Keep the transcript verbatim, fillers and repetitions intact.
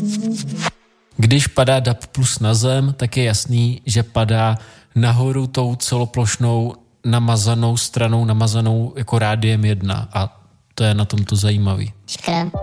Když padá D A B plus na zem, tak je jasný, že padá nahoru tou celoplošnou namazanou stranou, namazanou jako rádiem jedna. A to je na tomto zajímavý. Škoda.